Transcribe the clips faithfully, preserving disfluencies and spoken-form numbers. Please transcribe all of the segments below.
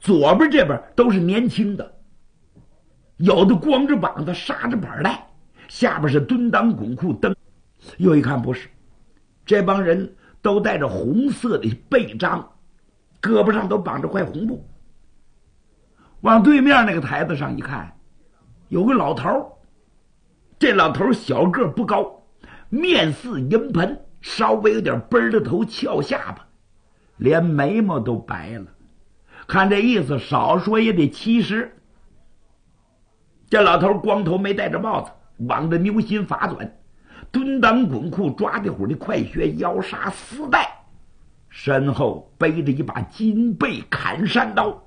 左边这边都是年轻的，有的光着膀子杀着板来，下边是蹲裆滚裤蹬。又一看不是，这帮人都带着红色的背章，胳膊上都绑着块红布。往对面那个台子上一看，有个老头，这老头小个不高，面似银盆，稍微有点奔着头翘下巴，连眉毛都白了，看这意思少说也得七十。这老头光头没戴着帽子，挽着牛心发短，蹲裆滚裤，抓地虎的快靴，腰纱丝带，身后背着一把金背砍山刀。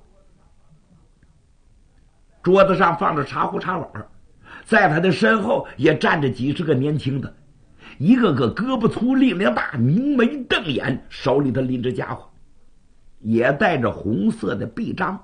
桌子上放着茶壶茶碗，在他的身后也站着几十个年轻的，一个个胳膊粗力量大，明眉瞪眼，手里头拎着家伙，也带着红色的臂章。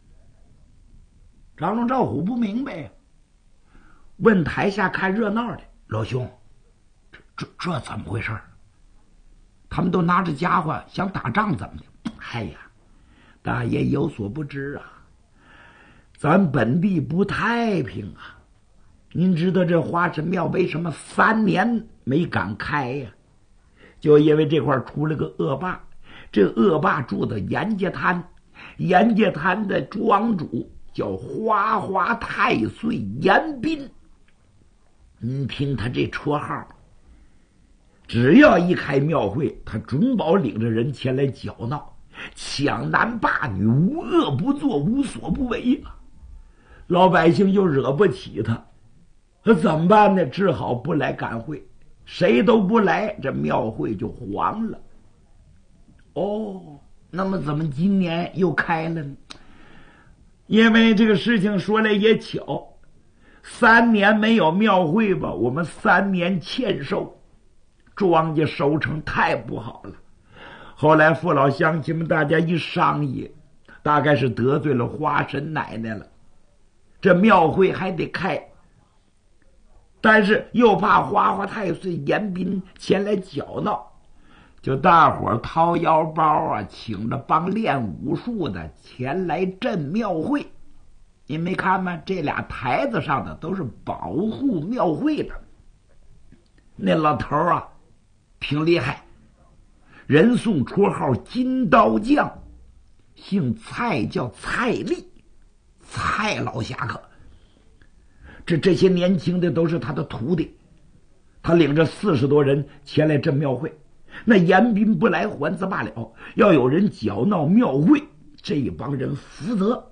张龙赵虎不明白呀，问台下看热闹的老兄，这这这怎么回事？他们都拿着家伙想打仗怎么的？哎呀，大爷有所不知啊，咱本地不太平啊！您知道这花神庙为什么三年没敢开呀？就因为这块出了个恶霸，这恶霸住的严家滩，严家滩的庄主叫花花太岁严彬。你听他这绰号，只要一开庙会，他准保领着人前来搅闹，抢男霸女，无恶不作，无所不为啊！老百姓又惹不起他，那怎么办呢？只好不来赶会，谁都不来，这庙会就黄了。哦，那么怎么今年又开了呢？因为这个事情说来也巧，三年没有庙会吧，我们三年欠收，庄稼收成太不好了。后来父老乡亲们大家一商议，大概是得罪了花神奶奶了，这庙会还得开，但是又怕花花太岁严彬前来搅闹，就大伙儿掏腰包啊，请着帮练武术的前来镇庙会。你没看吗？这俩台子上的都是保护庙会的。那老头啊挺厉害，人送绰号金刀将，姓蔡，叫蔡立，蔡老侠客。这这些年轻的都是他的徒弟，他领着四十多人前来镇庙会。那严彬不来还则罢了，要有人搅闹庙会，这帮人负责。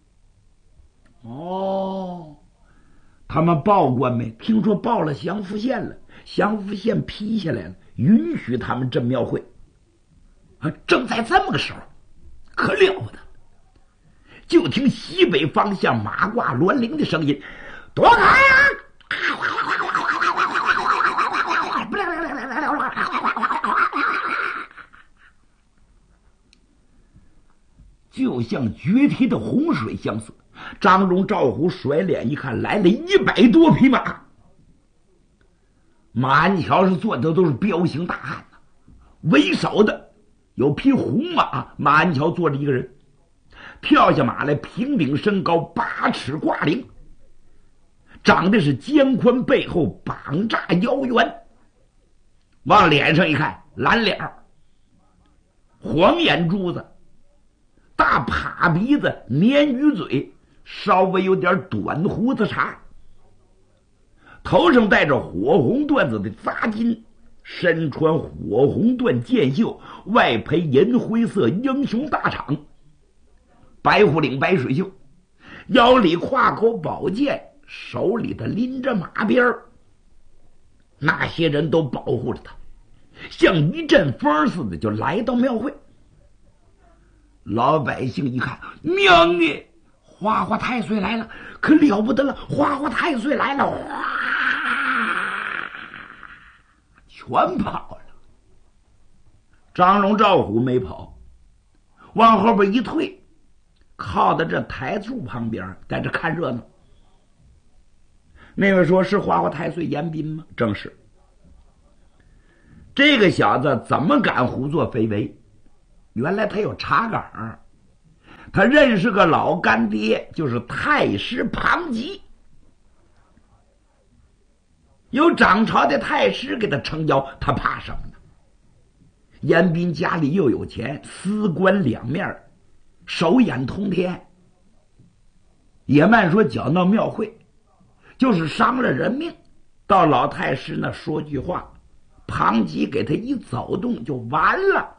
哦，他们报官没？听说报了祥符县了，祥符县批下来了，允许他们镇庙会。啊，正在这么个时候，可了不得！就听西北方向马挂銮铃的声音：“躲开呀！”就像决堤的洪水相似。张荣赵虎甩脸一看，来了一百多匹马，马鞍桥是坐的都是彪形大汉呐，为首的有匹红马，马鞍桥坐着一个人，跳下马来，平顶身高八尺挂领，长得是肩宽背厚，膀炸腰圆，往脸上一看，蓝脸黄眼珠子，大耙鼻子，鲶鱼嘴，稍微有点短胡子茬，头上戴着火红缎子的扎巾，身穿火红缎箭袖，外配银灰色英雄大氅，白虎领白水袖，腰里挎口宝剑，手里的拎着马鞭。那些人都保护着他，像一阵风似的就来到庙会。老百姓一看，娘的，花花太岁来了，可了不得了，花花太岁来了，哗，全跑了。张龙赵虎没跑，往后边一退，靠在这台柱旁边，在这看热闹。那位说是花花太岁严彬吗？正是。这个小子怎么敢胡作非为？原来他有茶杆， 他认识个老干爹，就是太师庞吉。有掌朝的太师给他撑腰，他怕什么呢？严彬家里又有钱，司官两面，手眼通天。野蛮说搅闹庙会，就是伤了人命，到老太师那说句话，庞吉给他一走动就完了。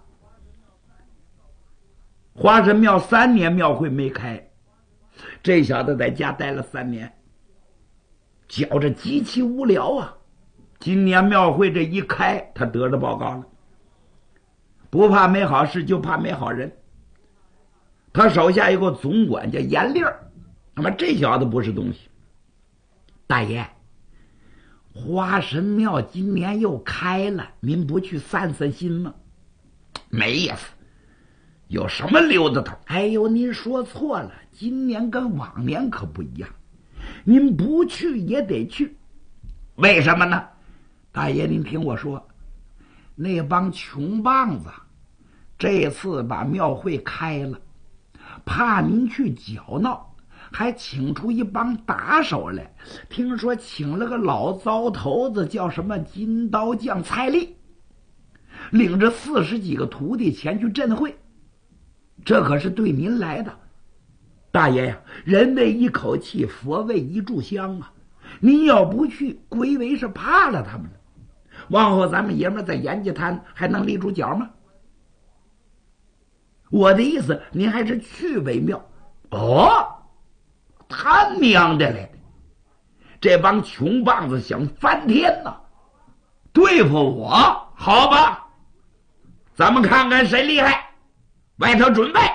花神庙三年庙会没开，这小子在家待了三年，觉着极其无聊啊。今年庙会这一开，他得着报告了。不怕没好事，就怕没好人。他手下有个总管叫严令儿，那么这小子不是东西。大爷，花神庙今年又开了，您不去散散心吗？没意思，有什么溜达头？哎呦，您说错了，今年跟往年可不一样，您不去也得去。为什么呢？大爷，您听我说，那帮穷棒子这次把庙会开了，怕您去搅闹，还请出一帮打手来。听说请了个老糟头子，叫什么金刀匠蔡力，领着四十几个徒弟前去镇会，这可是对您来的。大爷呀，人为一口气，佛为一炷香啊！您要不去，归为是怕了他们了。往后咱们爷们在严家滩还能立住脚吗？我的意思，您还是去为妙。哦，他娘的嘞！这帮穷棒子想翻天呐，对付我，好吧？咱们看看谁厉害，外头准备。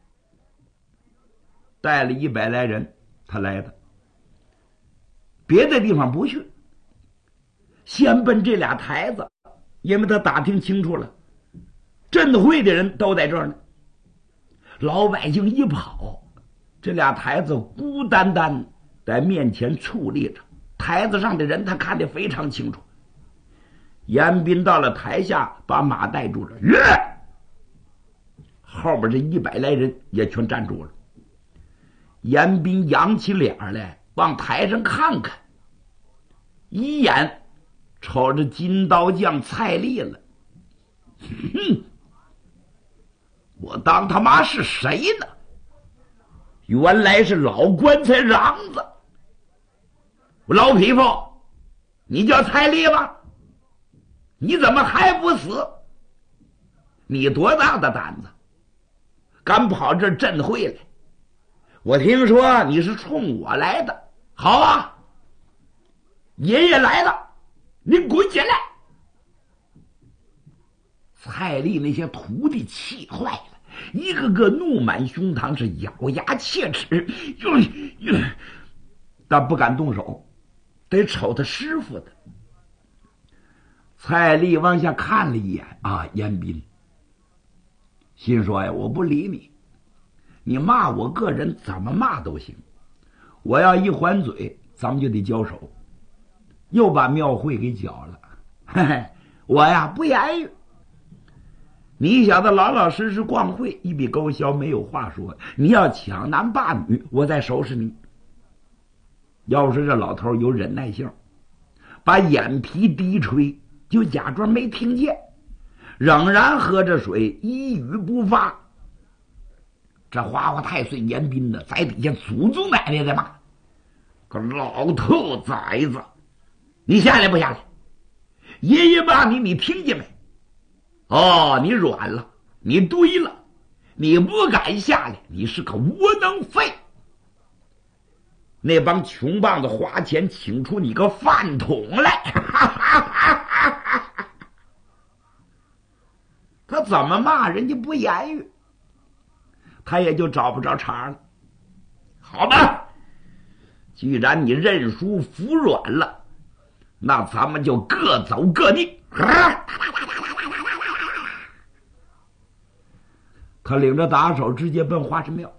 带了一百来人，他来的，别的地方不去，先奔这俩台子，因为他打听清楚了，镇会的人都在这儿呢。老百姓一跑，这俩台子孤单单在面前矗立着，台子上的人他看得非常清楚。严彬到了台下，把马带住了，约后边这一百来人也全站住了。严彬扬起脸来，往台上看看，一眼瞅着金刀匠蔡力了。哼，我当他妈是谁呢？原来是老棺材瓤子。老匹夫，你叫蔡力吗？你怎么还不死？你多大的胆子，敢跑这镇会来？我听说你是冲我来的。好啊，爷爷来了，你滚起来！蔡力那些徒弟气坏了，一个个怒满胸膛，是咬牙切齿，但不敢动手，得瞅他师傅的。蔡力往下看了一眼，啊，严彬心说呀，我不理你，你骂我个人怎么骂都行，我要一还嘴，咱们就得交手。又把庙会给搅了，嘿嘿，我呀不言语。你小子老老实实逛会，一笔勾销，没有话说。你要抢男霸女，我再收拾你。要是这老头有忍耐性，把眼皮低垂，就假装没听见，仍然喝着水，一语不发。这花花太岁严彬的在底下祖宗奶奶的骂：“个老头崽子，你下来不下来？爷爷骂你，你听见没？哦，你软了，你堆了，你不敢下来，你是个窝囊废。那帮穷棒子花钱请出你个饭桶来，他怎么骂人家不言语，他也就找不着茬了。好吧，既然你认输服软了，那咱们就各走各地。他领着打手直接奔花神庙。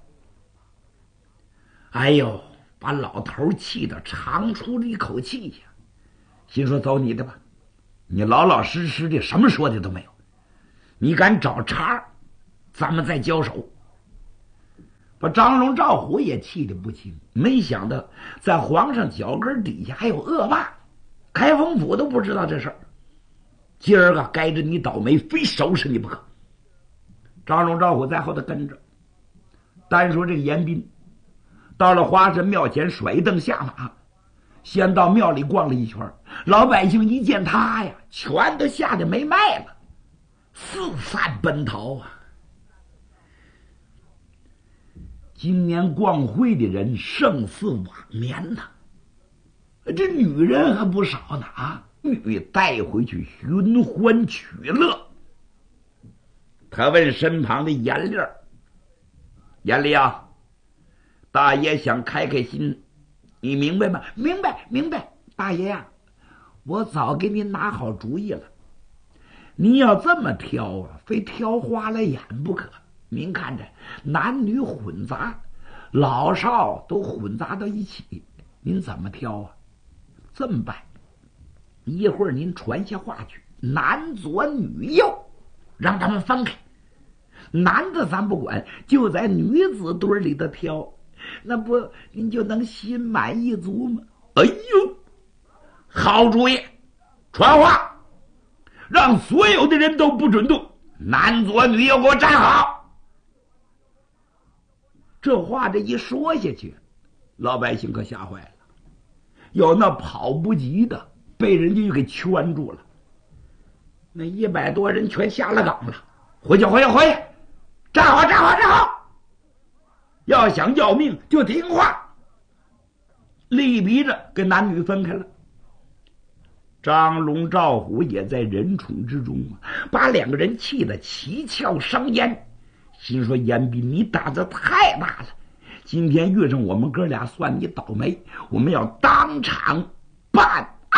哎呦，把老头气得长出了一口气呀，心说走你的吧，你老老实实的，什么说的都没有，你敢找茬，咱们再交手。 把张龙赵虎也气得不轻。没想到在皇上脚跟底下还有恶霸，开封府都不知道这事儿。今儿个该着你倒霉，非收拾你不可。张龙赵虎在后头跟着。单说这个严彬到了华神庙前，甩蹬下马，先到庙里逛了一圈。老百姓一见他呀，全都吓得没脉了，四散奔逃啊。今年逛会的人胜似往年呐，这女人还不少呢啊！女带回去寻欢取乐。他问身旁的严令：“严厉啊，大爷想开开心，你明白吗？”“明白，明白，大爷呀、啊，我早给你拿好主意了。你要这么挑啊，非挑花了眼不可。您看着，男女混杂，老少都混杂到一起，您怎么挑啊？这么办，一会儿您传下话去，男左女右，让他们分开。男的咱不管，就在女子堆里头挑，那不您就能心满意足吗？”“哎呦，好主意！传话，让所有的人都不准动，男左女右给我站好。”这话这一说下去，老百姓可吓坏了。有那跑不及的，被人家就给圈住了。那一百多人全下了岗了，回去回去回去，站好站好站好！要想要命就听话。立逼着跟男女分开了。张龙赵虎也在人宠之中啊，把两个人气得七窍生烟。心说：“严彬，你胆子太大了！今天遇上我们哥俩，算你倒霉。我们要当场办